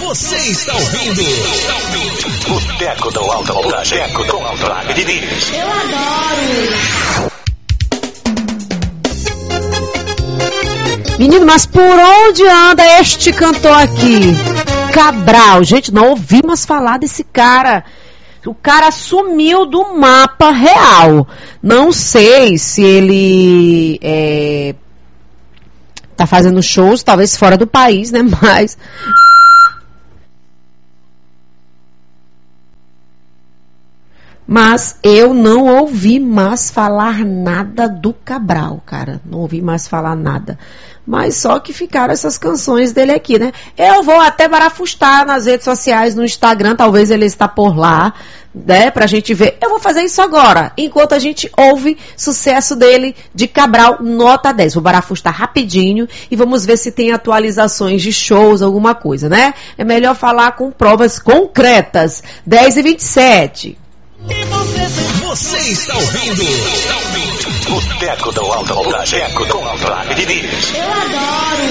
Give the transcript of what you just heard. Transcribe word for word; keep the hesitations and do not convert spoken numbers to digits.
Você está ouvindo Boteco do Alta Voltagem com Antônio Diniz. Eu adoro. Menino, mas por onde anda este cantor aqui? Cabral. Gente, não ouvimos falar desse cara. O cara sumiu do mapa real. Não sei se ele é, tá fazendo shows, talvez fora do país, né? Mas... Mas eu não ouvi mais falar nada do Cabral, cara. Não ouvi mais falar nada. Mas só que ficaram essas canções dele aqui, né? Eu vou até barafustar nas redes sociais, no Instagram, talvez ele está por lá, né? Pra gente ver. Eu vou fazer isso agora, enquanto a gente ouve sucesso dele de Cabral, nota dez. Vou barafustar rapidinho e vamos ver se tem atualizações de shows, alguma coisa, né? É melhor falar com provas concretas. dez e vinte e sete. Você está ouvindo Boteco do Alta Voltagem com Antônio Diniz. Eu adoro.